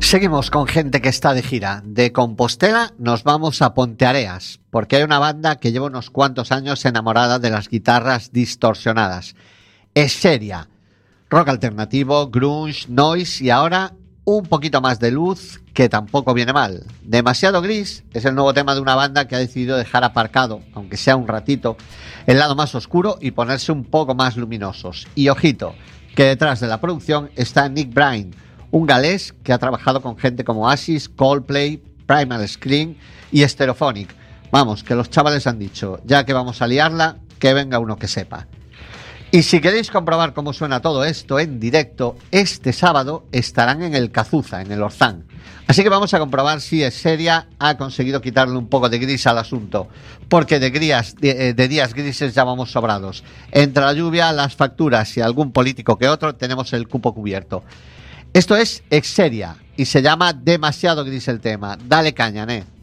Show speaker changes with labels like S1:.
S1: Seguimos con gente que está de gira. De Compostela nos vamos a Ponteareas, porque hay una banda que lleva unos cuantos años enamorada de las guitarras distorsionadas. Es seria. Rock alternativo, grunge, noise y ahora un poquito más de luz, que tampoco viene mal. Demasiado gris es el nuevo tema de una banda que ha decidido dejar aparcado, aunque sea un ratito, el lado más oscuro y ponerse un poco más luminosos. Y ojito, que detrás de la producción está Nick Bryan, un galés que ha trabajado con gente como Oasis, Coldplay, Primal Scream y Stereophonic. Vamos, que los chavales han dicho, ya que vamos a liarla, que venga uno que sepa. Y si queréis comprobar cómo suena todo esto en directo, este sábado estarán en el Cazuza, en el Orzán. Así que vamos a comprobar si Esseria ha conseguido quitarle un poco de gris al asunto, porque de días grises ya vamos sobrados. Entre la lluvia, las facturas y algún político que otro, tenemos el cupo cubierto. Esto es Esseria y se llama Demasiado Gris el tema. Dale caña, ¿eh?